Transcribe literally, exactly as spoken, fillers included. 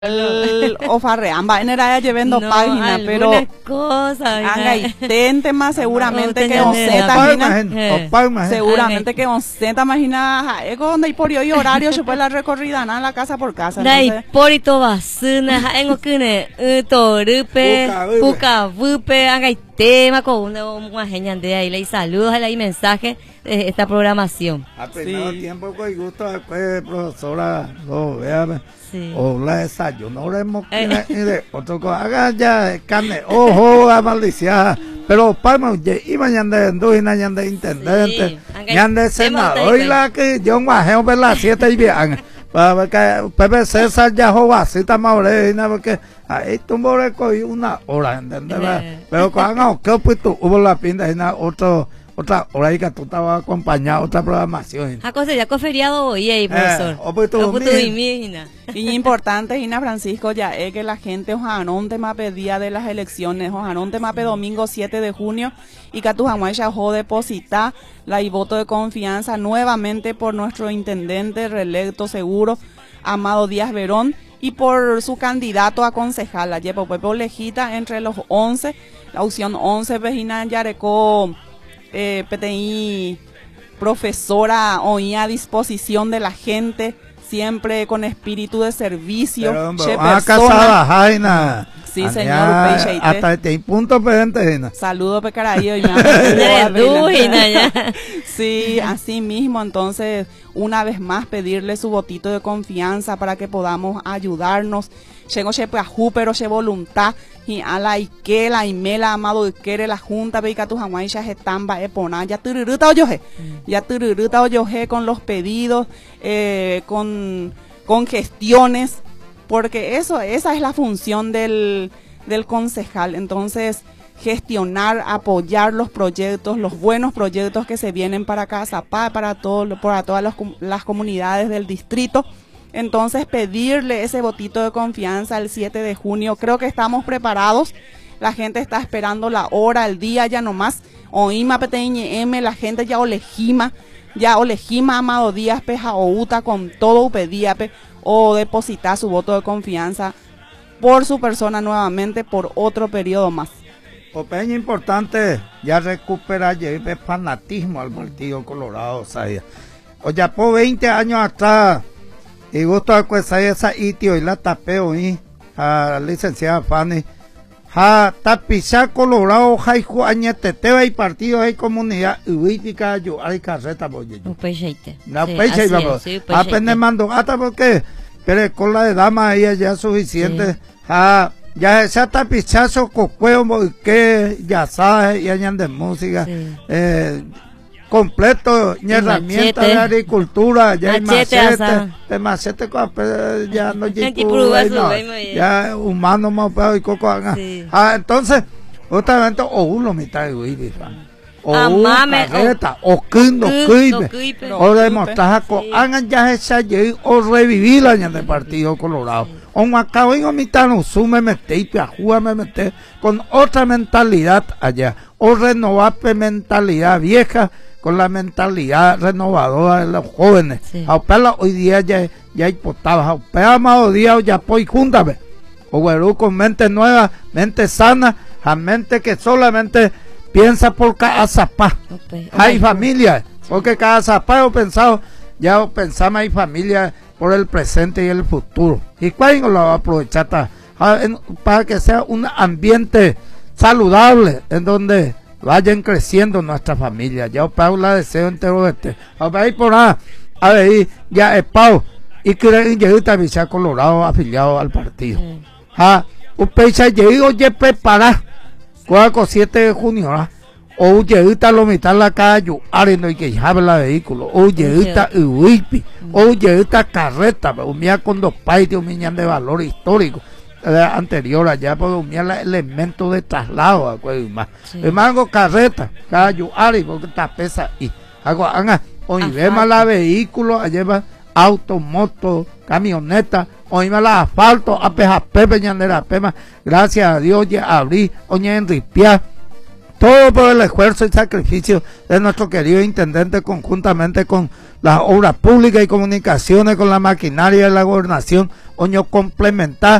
el ofarreamba en era llevando no, página, pero cosa, anga intente más seguramente no, que no, oseta no, seguramente que oseta imagina ego donde por hoy horario se puede la recorrida na la casa por casa dai por ito basuna engo kune torupe puka vupe anga tema con una genial de ahí le saludos a la mensaje de esta programación. Apenas sí. Tiempo con gusto después profesora lo vea. Sí. O la desayuno, no hemos que otro cosa, haga ya carne, ojo, a maldicia, pero palma, y mañana de industria, mañana de intendente, mañana de senador, y la que yo bajé ver las siete y bien, para que Pepe César ya joven, si está más orejina, porque ahí tumbó una hora, ¿entendés? Pero cuando, ¿qué pues tú hubo la pinta y nada, otro. Otra hora ahí que tú estabas acompañado, otra programación. A cosa ya con feriado hoy ahí, profesor. Eh, y importante, Gina Francisco, ya es que la gente ojanón te mape día de las elecciones, ojanón te mape domingo siete de junio, y que tu jamás ya jo depositar la y voto de confianza nuevamente por nuestro intendente reelecto seguro, Amado Díaz Verón, y por su candidato a concejal, la Yepo Pepe Lejita, entre los once, la opción once, Vejina Yarecó. Eh, P T I profesora hoy a disposición de la gente, siempre con espíritu de servicio. Ah, casada, Jaina. Sí, señor. Hasta este punto presente. Saludo Pecarayo y sí, así mismo. Entonces, una vez más pedirle su votito de confianza para que podamos ayudarnos. Llego che ajú, pero che voluntad y a la que la imela amado y quiere la junta ve que tu jamás ya estamba epona ya tururuta oyoje ya tururuta oyoje con los pedidos eh, con con gestiones, porque eso esa es la función del del concejal. Entonces, gestionar, apoyar los proyectos, los buenos proyectos que se vienen para Cazapá, para todo, para todas las, las comunidades del distrito. Entonces, pedirle ese votito de confianza el siete de junio. Creo que estamos preparados. La gente está esperando la hora, el día, ya nomás. Oima P T I M, la gente ya olejima, ya olejima Amado Díaz Peja Outa con todo Upediape o depositar su voto de confianza por su persona nuevamente por otro periodo más. Opeña importante ya recuperar el fanatismo al Partido Colorado, ¿sabes? O ya por veinte años atrás. Y gusto de cuesta esa itio y la tapeo y a la licenciada Fanny. Ha tapizar Colorado, jaijo añeteteo y partido hay comunidad ubítica yo hay carreta boye. Un pecheite. No peche vamos. Apenas mando hasta porque pero con la de dama ella ya es suficiente. Ha ya esa tapizazo cocueo que ya sabe y añaden de música. Eh, completo, ni herramientas de agricultura, ya hay macete, de macete ya no hay ya humano más peor y coco. Ah, entonces, justamente, o uno mitad de Wii, o una carreta, o quindo, quibe, o demostrar que hagan ya esa ley, o revivir la del Partido Colorado. O un acabo y mitad no sume mete y piajúa me mete con otra mentalidad allá, o renovar mentalidad vieja con la mentalidad renovadora de los jóvenes. Sí. Aupela hoy día ya ya hipotaba, aupela Amado Díaz ya pues júntame. O güero con mente nueva, mente sana, a mente que solamente piensa por cada zapá. Okay. Hay familia, porque cada zapá yo pensado, ya pensamos hay familia por el presente y el futuro. ¿Y cuál lo va a aprovechar para que sea un ambiente saludable en donde vayan creciendo nuestra familia? Ya Paula deseo entero este. A ver por nada, a ver ya es Pau y que llegue a Villa Colorado afiliado al partido. Mm. Ah, un país llegó ya preparar cuatro siete de junio, ¿ah? O llegue a lo mitad la calle, areno y que ya la vehículo, o llegue a Uipi, o llegue a carreta, un día con dos países, un niño de valor histórico. Anterior allá por un elemento de traslado el mango carreta callo ari porque está pesa y hago anga hoy vemos la vehículo allá va auto moto camioneta hoy me la asfalto a peja pepe ñandera pema gracias a Dios ya abrí oña en ripia todo por el esfuerzo y sacrificio de nuestro querido intendente, conjuntamente con las obras públicas y comunicaciones, con la maquinaria de la gobernación, oño complementar